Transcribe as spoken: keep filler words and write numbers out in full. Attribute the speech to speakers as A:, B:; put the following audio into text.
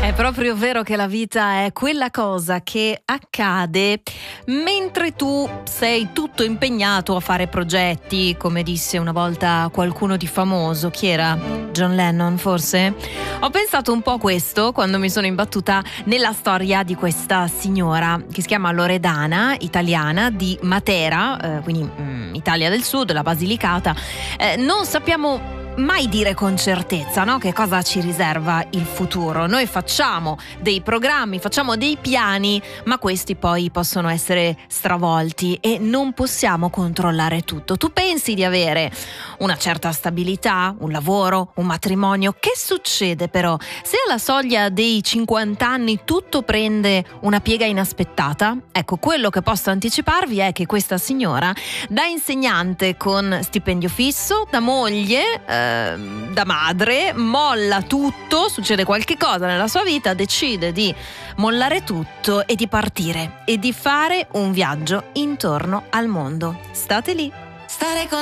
A: È proprio vero che la vita è quella cosa che accade mentre tu sei tutto impegnato a fare progetti, come disse una volta qualcuno di famoso. Chi era? John Lennon, forse? Ho pensato un po' a questo quando mi sono imbattuta nella storia di questa signora che si chiama Loredana, italiana, di Matera, eh, quindi mm, Italia del Sud, la Basilicata. Eh, non sappiamo mai dire con certezza, no? Che cosa ci riserva il futuro. Noi facciamo dei programmi, facciamo dei piani, ma questi poi possono essere stravolti e non possiamo controllare tutto. Tu pensi di avere una certa stabilità, un lavoro, un matrimonio? Che succede però se alla soglia dei cinquanta anni tutto prende una piega inaspettata? Ecco, quello che posso anticiparvi è che questa signora, da insegnante con stipendio fisso, da moglie, eh, da madre, molla tutto, succede qualche cosa nella sua vita, decide di mollare tutto e di partire e di fare un viaggio intorno al mondo. State lì. Stare con